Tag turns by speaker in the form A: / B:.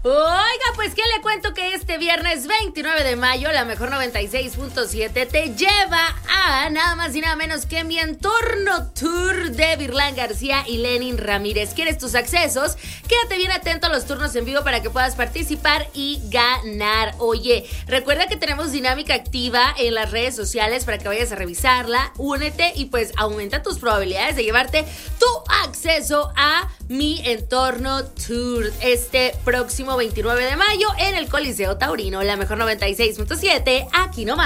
A: Oiga, pues que le cuento que este viernes 29 de mayo, la mejor 96.7 te lleva a nada más y nada menos que mi entorno tour de Virlán García y Lenin Ramírez. ¿Quieres tus accesos? Quédate bien atento a los turnos en vivo para que puedas participar y ganar. Oye, recuerda que tenemos dinámica activa en las redes sociales para que vayas a revisarla, únete y pues aumenta tus probabilidades de llevarte tu acceso a mi entorno tour este próximo 29 de mayo en el Coliseo Taurino, la mejor 96.7, aquí nomás.